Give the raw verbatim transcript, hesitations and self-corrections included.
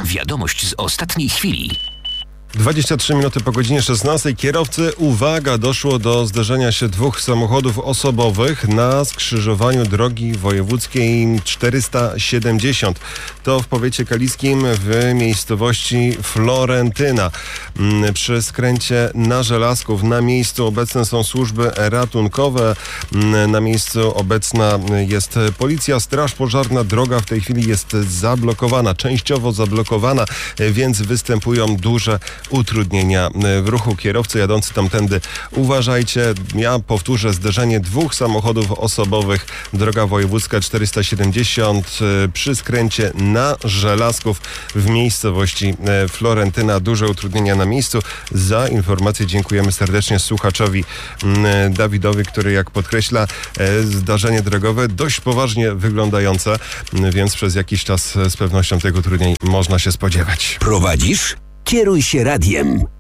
Wiadomość z ostatniej chwili. dwadzieścia trzy minuty po godzinie szesnastej. Kierowcy, uwaga, doszło do zderzenia się dwóch samochodów osobowych na skrzyżowaniu drogi wojewódzkiej czterysta siedemdziesiąt. To w powiecie kaliskim w miejscowości Florentyna. Przy skręcie na Żelazków na miejscu obecne są służby ratunkowe. Na miejscu obecna jest policja, straż pożarna. Droga w tej chwili jest zablokowana, częściowo zablokowana, więc występują duże utrudnienia w ruchu. Kierowcy jadący tamtędy, uważajcie. Ja powtórzę, zderzenie dwóch samochodów osobowych, droga wojewódzka czterysta siedemdziesiąt przy skręcie na Żelazków w miejscowości Florentyna. Duże utrudnienia na miejscu. Za informację dziękujemy serdecznie słuchaczowi Dawidowi, który, jak podkreśla, zdarzenie drogowe dość poważnie wyglądające, więc przez jakiś czas z pewnością tych utrudnień można się spodziewać. Prowadzisz? Kieruj się radiem.